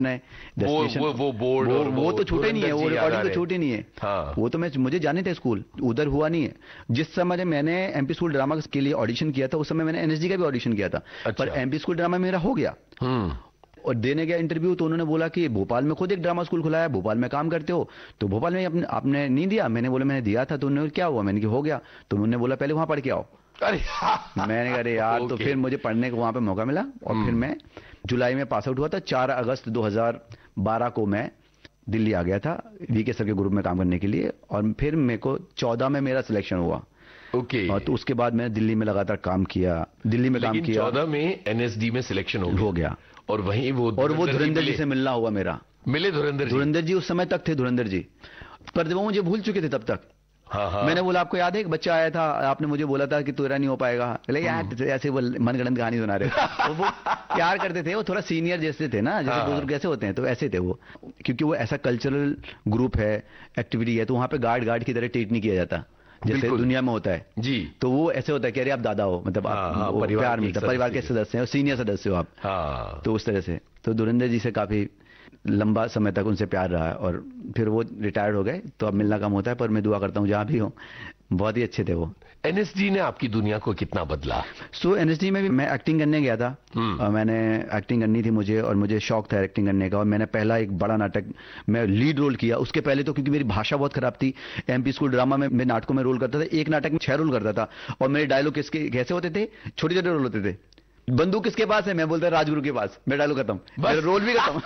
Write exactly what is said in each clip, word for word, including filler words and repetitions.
वो वो वो बोर्ड वो, और वो तो छूटे नहीं है, वो रिकॉर्डिंग तो छूटे छूटे नहीं है। हाँ। वो तो मैं मुझे जाने थे स्कूल, उधर हुआ नहीं है। जिस समय मैंने एमपी स्कूल ड्रामा के लिए ऑडिशन किया था, उस समय मैंने एनएसडी का भी ऑडिशन किया था। अच्छा। पर एमपी स्कूल ड्रामा मेरा हो गया हम्म और देने गया इंटरव्यू, तो उन्होंने बोला कि भोपाल में खुद एक ड्रामा स्कूल खुला है, भोपाल में काम करते हो, तो भोपाल में आपने, आपने नहीं दिया? मैंने बोला मैंने दिया था। तो उन्होंने क्या हुआ? मैंने कहा हो गया। तो उन्होंने बोला पहले वहां पढ़ के आओ। अरे मैंने कहा अरे यार। तो फिर मुझे पढ़ने को वहां पे मौका मिला और फिर मैं जुलाई में पास आउट हुआ था। चार अगस्त दो हज़ार बारह को मैं दिल्ली आ गया था वीके सर के ग्रुप में काम करने के लिए, और फिर मेरे को चौदह में मेरा सिलेक्शन हुआ। ओके। और तो उसके बाद मैंने दिल्ली में लगातार काम किया, दिल्ली में काम किया। चौदह में एनएसडी में सिलेक्शन हो गया, हो गया। और वहीं वो और वो धुरंधर जी से मिलना हुआ मेरा। मिले धुरंधर जी? धुरंधर जी उस समय तक थे, धुरंधर जी, पर वो मुझे भूल चुके थे तब तक। हाँ हाँ। मैंने बोला आपको याद है एक बच्चा आया था, आपने मुझे बोला था कि तेरा नहीं हो पाएगा। बोले यार ऐसे वो मनगढ़ंत कहानी सुना रहे वो, वो प्यार करते थे, वो थोड़ा सीनियर जैसे थे ना, जैसे बुजुर्ग कैसे होते हैं, तो ऐसे थे वो। क्योंकि वो ऐसा कल्चरल ग्रुप है, एक्टिविटी है, तो वहां पे गार्ड गार्ड की तरह ट्रीट नहीं किया जाता जैसे दुनिया में होता है जी। तो वो ऐसे होता है कि अरे आप दादा हो, मतलब आप हाँ, हाँ, परिवार परिवार में परिवार के सदस्य हैं और सीनियर सदस्य हो आप। हाँ। तो उस तरह से तो धुरंधर जी से काफी लंबा समय तक उनसे प्यार रहा है, और फिर वो रिटायर्ड हो गए तो अब मिलना कम होता है, पर मैं दुआ करता हूँ जहां भी हूँ। बहुत ही अच्छे थे वो। एनएसडी ने आपकी दुनिया को कितना बदला? सो so, एनएसडी में भी मैं एक्टिंग करने गया था। और मैंने एक्टिंग करनी थी मुझे, और मुझे शौक था एक्टिंग करने का, और मैंने पहला एक बड़ा नाटक मैं लीड रोल किया। उसके पहले तो क्योंकि मेरी भाषा बहुत खराब थी, एमपी स्कूल ड्रामा में मैं नाटकों में रोल करता था, एक नाटक में छह रोल करता था, और मेरे डायलॉग किसके कैसे होते थे, छोटे छोटे रोल होते थे। बंदूक किसके पास है, मैं बोलता राजगुरु के पास, मेरा डायलॉग खत्म, मेरा रोल भी खत्म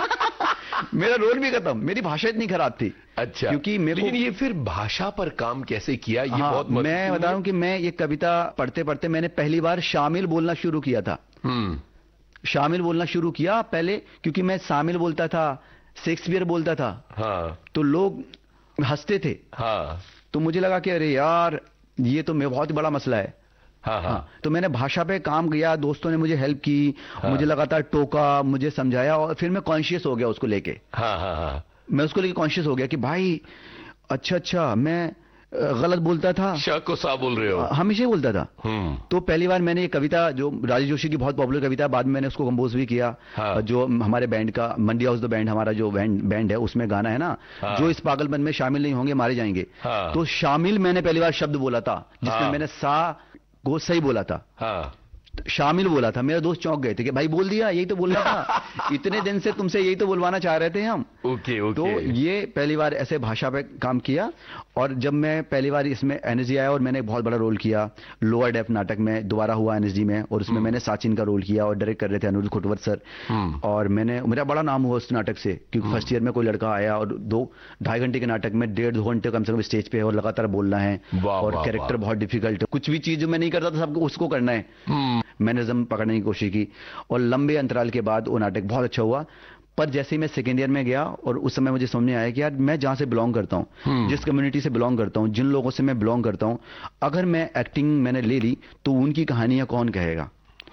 मेरा रोल भी खत्म। मेरी भाषा इतनी खराब थी। अच्छा। क्योंकि मेरे लेकिन को ये फिर भाषा पर काम कैसे किया, ये हाँ, बहुत मैं बता रहा हूं कि मैं ये कविता पढ़ते पढ़ते मैंने पहली बार शामिल बोलना शुरू किया था। हम्म शामिल बोलना शुरू किया पहले, क्योंकि मैं शामिल बोलता था, शेक्सपियर बोलता था। हाँ। तो लोग हंसते थे। हाँ। तो मुझे लगा कि अरे यार ये तो मैं बहुत बड़ा मसला है। हाँ, हाँ। हाँ, तो मैंने भाषा पे काम किया, दोस्तों ने मुझे हेल्प की। हाँ। मुझे लगातार टोका, मुझे समझाया, और फिर मैं कॉन्शियस हो गया उसको लेके। हाँ हाँ हाँ। मैं उसको लेके कॉन्शियस हो गया कि भाई अच्छा अच्छा मैं गलत बोलता था, श को सा बोल रहे हो, हमेशा ही बोलता था। हम्म तो पहली बार मैंने ये कविता, जो राजेश जोशी की बहुत पॉपुलर कविता, बाद में मैंने उसको कंपोज भी किया। हाँ। जो हमारे बैंड का मंडी हाउस द बैंड, हमारा जो बैंड बैंड है, उसमें गाना है ना, हाँ। जो इस पागलपन में शामिल नहीं होंगे मारे जाएंगे। हाँ। तो शामिल मैंने पहली बार शब्द बोला था, जिसमें हाँ। मैंने सा को सही बोला था। हाँ। शामिल बोला था। मेरे दोस्त चौंक गए थे कि भाई बोल दिया, यही तो बोलना था इतने दिन से तुमसे यही तो बुलवाना चाह रहे थे हम। Okay okay. तो ये पहली बार ऐसे भाषा पे काम किया। और जब मैं पहली बार इसमें एनएसजी आया और मैंने एक बहुत बड़ा रोल किया लोअर डेफ नाटक में, दोबारा हुआ एनएसजी में, और उसमें मैंने साचिन का रोल किया और डायरेक्ट कर रहे थे अनुरुद्ध खुटवत सर। और मैंने मेरा बड़ा नाम हुआ उस नाटक से, क्योंकि फर्स्ट ईयर में कोई लड़का आया और दो ढाई घंटे के नाटक में डेढ़ दो घंटे कम से कम स्टेज पे और लगातार बोलना है, और कैरेक्टर बहुत डिफिकल्ट है, कुछ भी चीज जो मैं नहीं करता था सबको उसको करना है। मैंने जम पकड़ने की कोशिश की, और लंबे अंतराल के बाद वो नाटक बहुत अच्छा हुआ। पर जैसे ही मैं सेकेंड ईयर में गया, और उस समय मुझे समझ में आया कि यार मैं जहां से बिलोंग करता हूं, जिस कम्युनिटी से बिलोंग करता हूं, जिन लोगों से मैं बिलोंग करता हूं, अगर मैं एक्टिंग मैंने ले ली तो उनकी कहानियां कौन कहेगा।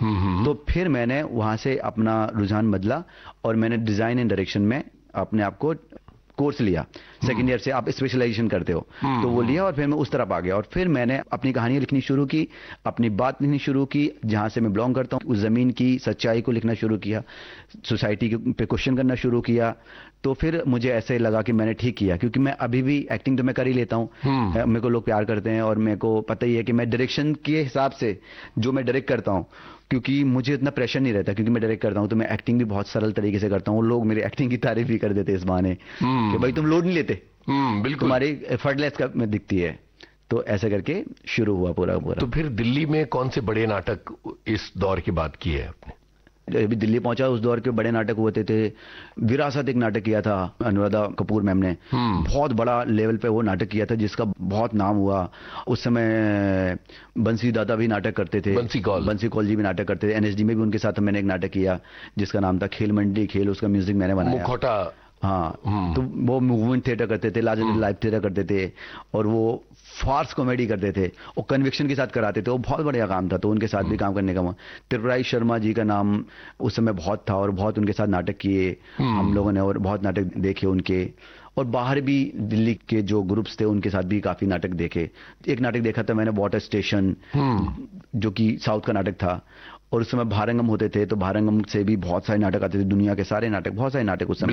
तो फिर मैंने वहां से अपना रुझान बदला, और मैंने डिजाइन एंड डायरेक्शन में अपने आप को कोर्स लिया। सेकेंड ईयर से आप स्पेशलाइजेशन करते हो, तो वो लिया, और फिर मैं उस तरफ आ गया। और फिर मैंने अपनी कहानियां लिखनी शुरू की, अपनी बात लिखनी शुरू की, जहां से मैं बिलोंग करता हूं उस जमीन की सच्चाई को लिखना शुरू किया, सोसाइटी पे क्वेश्चन करना शुरू किया। तो फिर मुझे ऐसे लगा कि मैंने ठीक किया, क्योंकि मैं अभी भी एक्टिंग तो मैं कर ही लेता हूँ, मेरे को लोग प्यार करते हैं, और मेरे को पता ही है कि मैं डायरेक्शन के हिसाब से जो मैं डायरेक्ट करता हूँ, क्योंकि मुझे इतना प्रेशर नहीं रहता, क्योंकि मैं डायरेक्ट करता हूं, तो मैं एक्टिंग भी बहुत सरल तरीके से करता हूं। लोग मेरी एक्टिंग की तारीफ भी कर देते इस बहाने कि भाई तुम लोड नहीं लेते, बिल्कुल तुम्हारी एफर्टलेस का में दिखती है। तो ऐसा करके शुरू हुआ पूरा पूरा। तो फिर दिल्ली में कौन से बड़े नाटक इस दौर की बात की है आपने? अभी दिल्ली पहुंचा, उस दौर के बड़े नाटक होते थे। विरासत एक नाटक किया था अनुराधा कपूर मैम ने, बहुत बड़ा लेवल पे वो नाटक किया था, जिसका बहुत नाम हुआ। उस समय बंसी दादा भी नाटक करते थे, बंसी कौल बंसी कौल जी भी नाटक करते थे। एनएसडी में भी उनके साथ मैंने एक नाटक किया जिसका नाम था खेल मंडी खेल, उसका म्यूजिक मैंने बनाया। मुखौटा। हाँ, तो वो मूवमेंट थिएटर करते थे, लार्जर लाइव थिएटर करते थे, और वो फार्स कॉमेडी करते थे, और कन्विक्शन के साथ कराते थे। वो बहुत बढ़िया काम था, तो उनके साथ भी काम करने का मन। त्रिपुरारी शर्मा जी का नाम उस समय बहुत था, और बहुत उनके साथ नाटक किए हम लोगों ने, और बहुत नाटक देखे उनके। और बाहर भी दिल्ली के जो ग्रुप्स थे उनके साथ भी काफी नाटक देखे। एक नाटक देखा था मैंने वाटर स्टेशन, जो कि साउथ का नाटक था, और उस समय भारंगम होते थे, तो भारंगम से भी बहुत सारे नाटक आते थे, दुनिया के सारे नाटक, बहुत सारे नाटक उस समय